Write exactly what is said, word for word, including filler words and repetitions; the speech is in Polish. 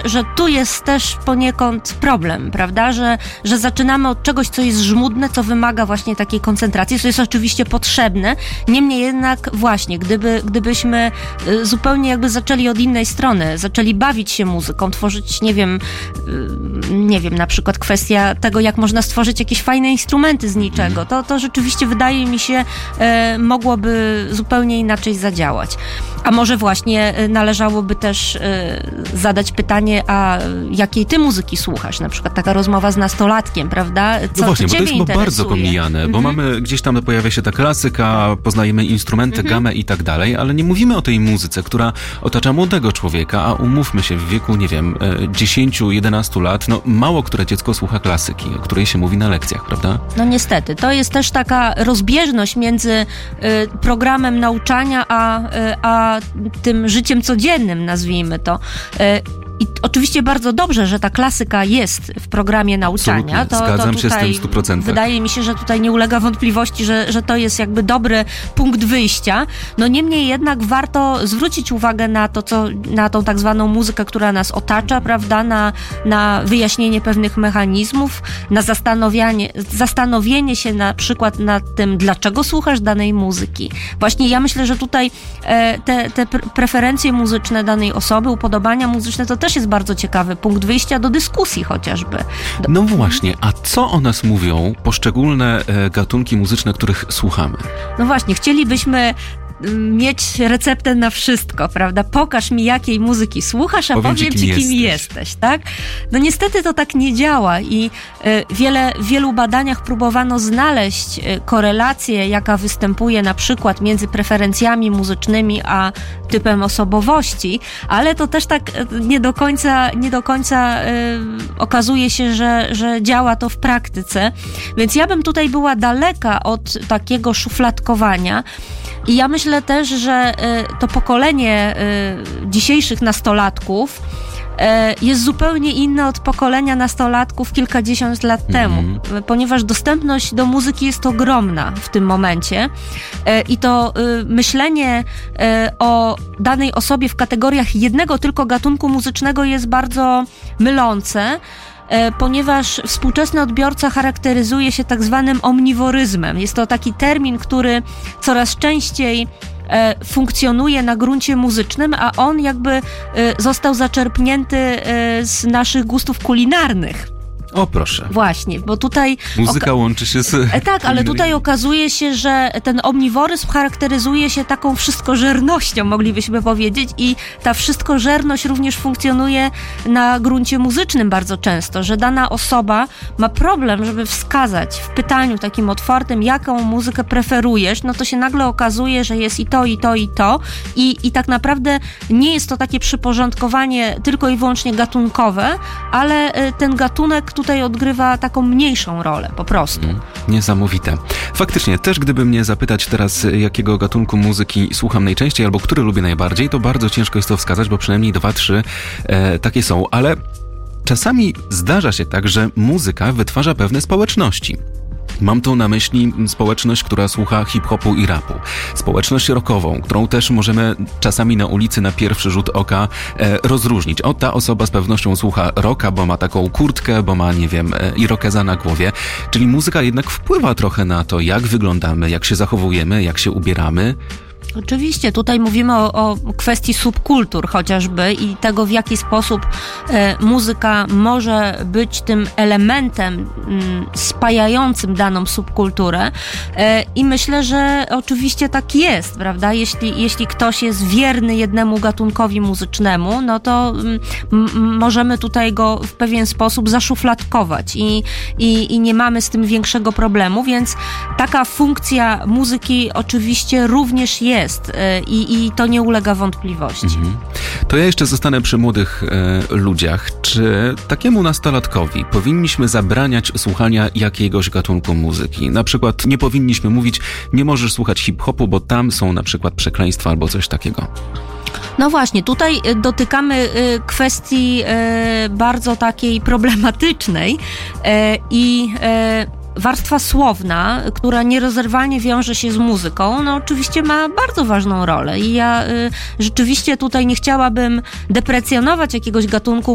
że tu jest też poniekąd problem, prawda, że, że zaczynamy od czegoś, co jest żmudne, co wymaga właśnie takiej koncentracji, co jest oczywiście potrzebne, niemniej jednak właśnie, gdyby, gdybyśmy zupełnie jakby zaczęli od innej strony, zaczęli bawić się muzyką, tworzyć, nie wiem, nie wiem, na przykład kwestia tego, jak można stworzyć jakieś fajne instrumenty z niczego, to, to rzeczywiście wydaje mi się e, mogłoby zupełnie inaczej zadziałać. A może właśnie należałoby też e, zadać pytanie, a jakiej ty muzyki słuchasz? Na przykład taka rozmowa z nastolatkiem, prawda? Co, no właśnie, co bo to jest chyba interesuje? bardzo pomijane, bo mhm. mamy, gdzieś tam pojawia się ta klasyka, poznajemy instrumenty, mhm. gamę i tak dalej, ale nie mówimy o tej muzyce, która otacza młodego człowieka, a umówmy się, w wieku, nie wiem, dziesięć jedenaście lat, no mało które dziecko słucha klasyki, o której się mówi na lekcjach, prawda? No niestety, to jest też taka rozbieżność między y, programem nauczania, a, y, a tym życiem codziennym, nazwijmy to. Y, I oczywiście bardzo dobrze, że ta klasyka jest w programie nauczania. To, Zgadzam to się z tym w tutaj stu procentach. Wydaje mi się, że tutaj nie ulega wątpliwości, że, że to jest jakby dobry punkt wyjścia. No niemniej jednak warto zwrócić uwagę na to, co, na tą tak zwaną muzykę, która nas otacza, prawda, na, na wyjaśnienie pewnych mechanizmów, na zastanowienie, zastanowienie się na przykład nad tym, dlaczego słuchasz danej muzyki. Właśnie ja myślę, że tutaj e, te, te preferencje muzyczne danej osoby, upodobania muzyczne, to też jest bardzo ciekawy punkt wyjścia do dyskusji chociażby. Do... No właśnie, a co o nas mówią poszczególne e, gatunki muzyczne, których słuchamy? No właśnie, chcielibyśmy mieć receptę na wszystko, prawda? Pokaż mi, jakiej muzyki słuchasz, a powiem, powiem ci, kim, ci, kim jesteś. jesteś, tak? No niestety to tak nie działa i y, wiele, w wielu badaniach próbowano znaleźć y, korelację, jaka występuje na przykład między preferencjami muzycznymi a typem osobowości, ale to też tak y, nie do końca, nie do końca y, okazuje się, że, że działa to w praktyce, więc ja bym tutaj była daleka od takiego szufladkowania. I ja myślę też, że y, to pokolenie y, dzisiejszych nastolatków y, jest zupełnie inne od pokolenia nastolatków kilkadziesiąt lat mm-hmm. temu, ponieważ dostępność do muzyki jest ogromna w tym momencie y, i to y, myślenie y, o danej osobie w kategoriach jednego tylko gatunku muzycznego jest bardzo mylące, ponieważ współczesny odbiorca charakteryzuje się tak zwanym omniworyzmem. Jest to taki termin, który coraz częściej e, funkcjonuje na gruncie muzycznym, a on jakby e, został zaczerpnięty e, z naszych gustów kulinarnych. O proszę. Właśnie, bo tutaj... Muzyka oka- łączy się z... E, tak, ale tutaj okazuje się, że ten omniworyzm charakteryzuje się taką wszystkożernością, moglibyśmy powiedzieć, i ta wszystkożerność również funkcjonuje na gruncie muzycznym bardzo często, że dana osoba ma problem, żeby wskazać w pytaniu takim otwartym, jaką muzykę preferujesz, no to się nagle okazuje, że jest i to, i to, i to i, i tak naprawdę nie jest to takie przyporządkowanie tylko i wyłącznie gatunkowe, ale ten gatunek tutaj odgrywa taką mniejszą rolę, po prostu. Mm, niesamowite. Faktycznie, też gdyby mnie zapytać teraz, jakiego gatunku muzyki słucham najczęściej, albo który lubię najbardziej, to bardzo ciężko jest to wskazać, bo przynajmniej dwa, trzy e, takie są, ale czasami zdarza się tak, że muzyka wytwarza pewne społeczności. Mam tu na myśli społeczność, która słucha hip-hopu i rapu. Społeczność rockową, którą też możemy czasami na ulicy na pierwszy rzut oka e, rozróżnić. O, ta osoba z pewnością słucha rocka, bo ma taką kurtkę, bo ma, nie wiem, e, irokeza na głowie. Czyli muzyka jednak wpływa trochę na to, jak wyglądamy, jak się zachowujemy, jak się ubieramy. Oczywiście, tutaj mówimy o, o kwestii subkultur chociażby i tego, w jaki sposób e, muzyka może być tym elementem m, spajającym daną subkulturę e, i myślę, że oczywiście tak jest, prawda? Jeśli, jeśli ktoś jest wierny jednemu gatunkowi muzycznemu, no to m, m, możemy tutaj go w pewien sposób zaszufladkować i, i, i nie mamy z tym większego problemu, więc taka funkcja muzyki oczywiście również jest. Jest i, i to nie ulega wątpliwości. Mhm. To ja jeszcze zostanę przy młodych e, ludziach. Czy takiemu nastolatkowi powinniśmy zabraniać słuchania jakiegoś gatunku muzyki? Na przykład nie powinniśmy mówić, nie możesz słuchać hip-hopu, bo tam są na przykład przekleństwa albo coś takiego. No właśnie, tutaj dotykamy kwestii bardzo takiej problematycznej i warstwa słowna, która nierozerwalnie wiąże się z muzyką, no oczywiście ma bardzo ważną rolę i ja y, rzeczywiście tutaj nie chciałabym deprecjonować jakiegoś gatunku